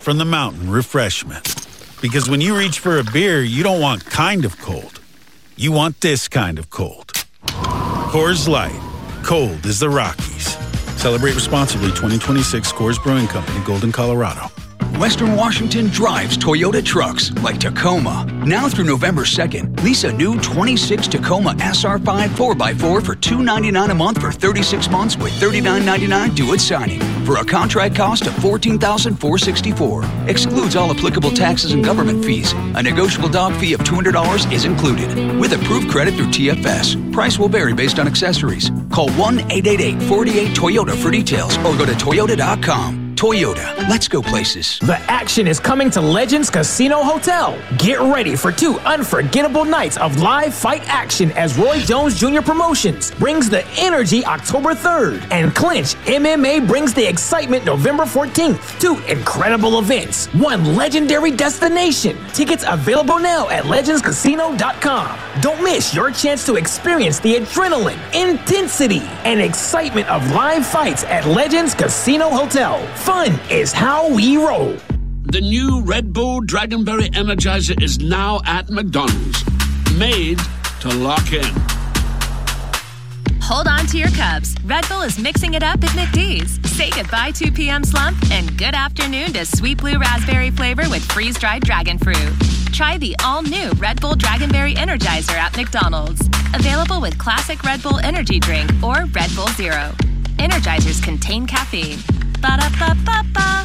from the mountain refreshment. Because when you reach for a beer, you don't want kind of cold. You want this kind of cold. Coors Light. Cold as the Rockies. Celebrate responsibly. 2026 Coors Brewing Company, Golden, Colorado. Western Washington drives Toyota trucks like Tacoma. Now through November 2nd, lease a new 26 Tacoma SR5 4x4 for $299 a month for 36 months with $39.99 due at signing for a contract cost of $14,464. Excludes all applicable taxes and government fees. A negotiable dog fee of $200 is included. With approved credit through TFS. Price will vary based on accessories. Call 1-888-48-TOYOTA for details or go to toyota.com. Toyota, let's go places. The action is coming to Legends Casino Hotel. Get ready for 2 unforgettable nights of live fight action as Roy Jones Jr. Promotions brings the energy October 3rd and Clinch MMA brings the excitement November 14th. 2 incredible events, 1 legendary destination. Tickets available now at legendscasino.com. Don't miss your chance to experience the adrenaline, intensity, and excitement of live fights at Legends Casino Hotel. Fun is how we roll. The new Red Bull Dragonberry Energizer is now at McDonald's. Made to lock in. Hold on to your cups. Red Bull is mixing it up at McD's. Say goodbye 2 p.m. slump and good afternoon to sweet blue raspberry flavor with freeze-dried dragon fruit. Try the all-new Red Bull Dragonberry Energizer at McDonald's. Available with classic Red Bull energy drink or Red Bull Zero. Energizers contain caffeine. Ba-da-ba-ba-ba.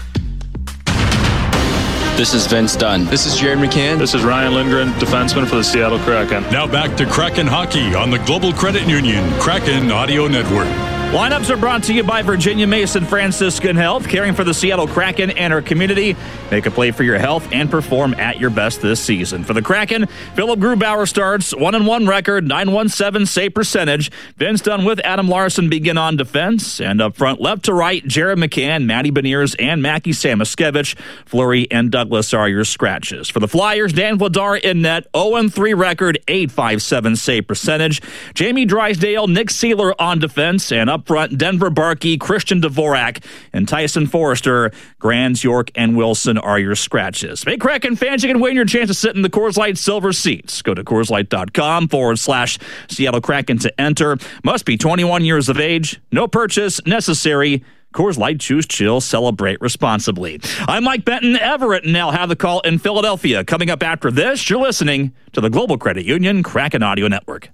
This is Vince Dunn. This is Jared McCann. This is Ryan Lindgren, defenseman for the Seattle Kraken. Now back to Kraken Hockey on the Global Credit Union Kraken Audio Network. Lineups are brought to you by Virginia Mason Franciscan Health, caring for the Seattle Kraken and our community. Make a play for your health and perform at your best this season. For the Kraken, Philip Grubauer starts, 1-1 record, .917 save percentage. Vince Dunn with Adam Larson begin on defense. And up front, left to right, Jared McCann, Matty Beniers, and Mackie Samoskevich. Fleury and Douglas are your scratches. For the Flyers, Dan Vladar in net, 0-3 record, .857 save percentage. Jamie Drysdale, Nick Seeler on defense, and up front, Denver Barkey, Christian Dvorak, and Tyson Forrester. Grands, York, and Wilson are your scratches. Hey, Kraken fans, you can win your chance to sit in the Coors Light Silver Seats. Go to CoorsLight.com/Seattle Kraken to enter. Must be 21 years of age. No purchase necessary. Coors Light, choose chill, celebrate responsibly. I'm Mike Benton. Everett and I'll have the call in Philadelphia. Coming up after this, you're listening to the Global Credit Union Kraken Audio Network.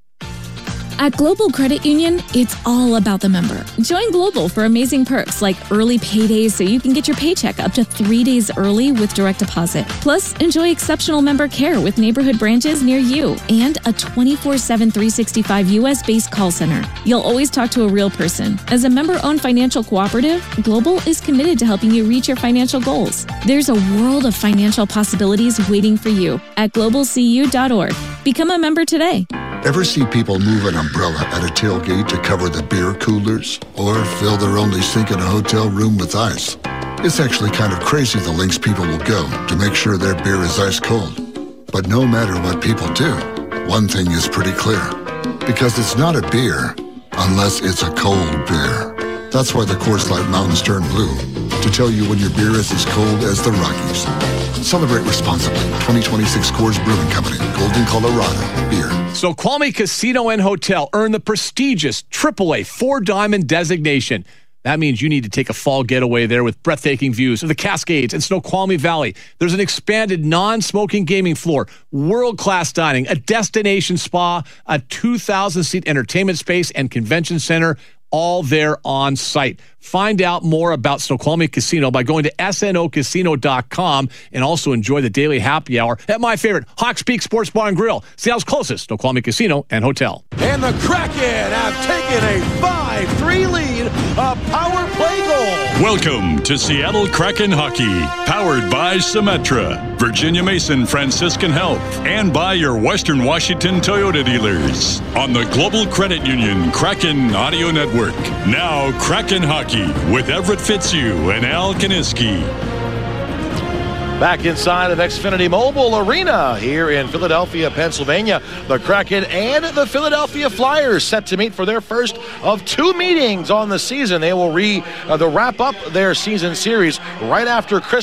At Global Credit Union, it's all about the member. Join Global for amazing perks like early paydays so you can get your paycheck up to 3 days early with direct deposit. Plus, enjoy exceptional member care with neighborhood branches near you and a 24/7 365 U.S.-based call center. You'll always talk to a real person. As a member-owned financial cooperative, Global is committed to helping you reach your financial goals. There's a world of financial possibilities waiting for you at globalcu.org. Become a member today. Ever see people move an umbrella at a tailgate to cover the beer coolers? Or fill their only sink in a hotel room with ice? It's actually kind of crazy the lengths people will go to make sure their beer is ice cold. But no matter what people do, one thing is pretty clear. Because it's not a beer unless it's a cold beer. That's why the Coors Light Mountains turn blue, to tell you when your beer is as cold as the Rockies. Celebrate responsibly. 2026 Coors Brewing Company, Golden, Colorado. Beer. Snoqualmie Casino and Hotel earned the prestigious AAA 4-Diamond designation. That means you need to take a fall getaway there with breathtaking views of the Cascades and Snoqualmie Valley. There's an expanded non-smoking gaming floor, world-class dining, a destination spa, a 2,000-seat entertainment space and convention center, all there on site. Find out more about Snoqualmie Casino by going to snocasino.com and also enjoy the daily happy hour at my favorite, Hawks Peak Sports Bar and Grill, Seattle's closest Snoqualmie Casino and Hotel. And the Kraken have taken a 5-3 lead, a power play goal. Welcome to Seattle Kraken Hockey, powered by Symetra, Virginia Mason Franciscan Health, and by your Western Washington Toyota dealers. On the Global Credit Union Kraken Audio Network. Now Kraken Hockey with Everett Fitzhugh and Al Kaniski. Back inside of Xfinity Mobile Arena here in Philadelphia, Pennsylvania. The Kraken and the Philadelphia Flyers set to meet for their first of 2 meetings on the season. They will wrap up their season series right after Christmas.